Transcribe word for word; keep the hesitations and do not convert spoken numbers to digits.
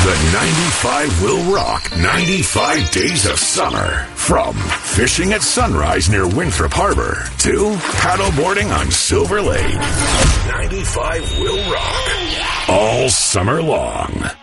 The ninety-five will rock ninety-five days of summer. From fishing at sunrise near Winthrop Harbor to paddleboarding on Silver Lake. ninety-five will rock all summer long.